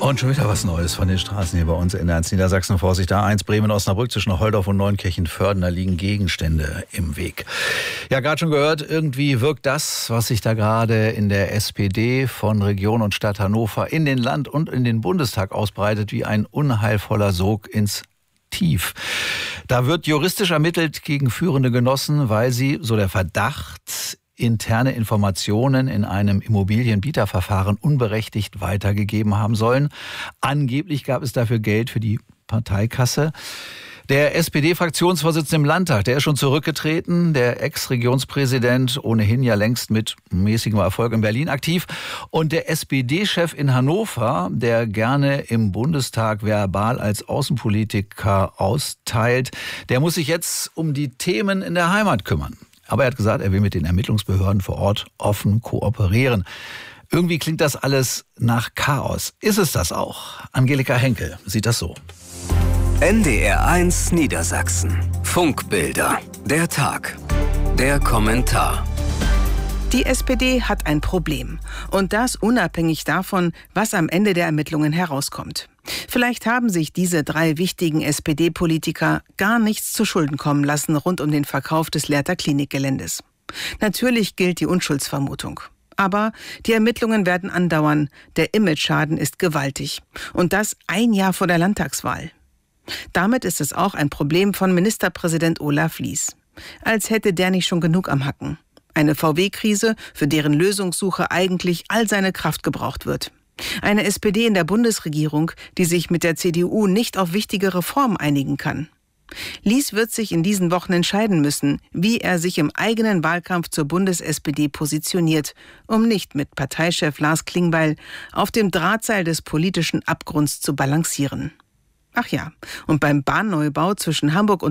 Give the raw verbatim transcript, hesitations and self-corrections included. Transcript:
Und schon wieder was Neues von den Straßen hier bei uns in Niedersachsen. Vorsicht, A eins Bremen, Osnabrück zwischen Holdorf und Neunkirchen-Vörden. Da liegen Gegenstände im Weg. Ja, gerade schon gehört, irgendwie wirkt das, was sich da gerade in der S P D von Region und Stadt Hannover in den Land und in den Bundestag ausbreitet, wie ein unheilvoller Sog ins Tief. Da wird juristisch ermittelt gegen führende Genossen, weil sie, so der Verdacht, interne Informationen in einem Immobilienbieterverfahren unberechtigt weitergegeben haben sollen. Angeblich gab es dafür Geld für die Parteikasse. Der S P D-Fraktionsvorsitzende im Landtag, der ist schon zurückgetreten. Der Ex-Regionspräsident, ohnehin ja längst mit mäßigem Erfolg in Berlin aktiv. Und der S P D-Chef in Hannover, der gerne im Bundestag verbal als Außenpolitiker austeilt, der muss sich jetzt um die Themen in der Heimat kümmern. Aber er hat gesagt, er will mit den Ermittlungsbehörden vor Ort offen kooperieren. Irgendwie klingt das alles nach Chaos. Ist es das auch? Angelika Henkel sieht das so. N D R eins Niedersachsen. Funkbilder. Der Tag. Der Kommentar. Die S P D hat ein Problem. Und das unabhängig davon, was am Ende der Ermittlungen herauskommt. Vielleicht haben sich diese drei wichtigen S P D-Politiker gar nichts zu Schulden kommen lassen rund um den Verkauf des Lehrter Klinikgeländes. Natürlich gilt die Unschuldsvermutung. Aber die Ermittlungen werden andauern. Der Imageschaden ist gewaltig. Und das ein Jahr vor der Landtagswahl. Damit ist es auch ein Problem von Ministerpräsident Olaf Lies. Als hätte der nicht schon genug am Hacken. Eine V W-Krise, für deren Lösungssuche eigentlich all seine Kraft gebraucht wird. Eine S P D in der Bundesregierung, die sich mit der C D U nicht auf wichtige Reformen einigen kann. Lies wird sich in diesen Wochen entscheiden müssen, wie er sich im eigenen Wahlkampf zur Bundes-S P D positioniert, um nicht mit Parteichef Lars Klingbeil auf dem Drahtseil des politischen Abgrunds zu balancieren. Ach ja, und beim Bahnneubau zwischen Hamburg und